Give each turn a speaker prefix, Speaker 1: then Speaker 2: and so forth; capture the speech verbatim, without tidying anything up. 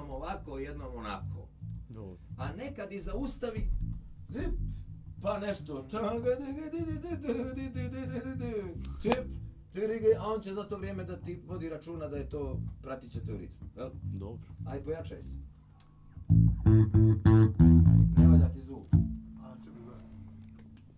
Speaker 1: jednom ovako, jednom onako.
Speaker 2: Dobro.
Speaker 1: A nekad i zaustavi, pa nešto, a on će za to vrijeme da ti vodi računa da je to, pratit će te u ritmu.
Speaker 2: Dobro.
Speaker 1: Aj, pojačaj se.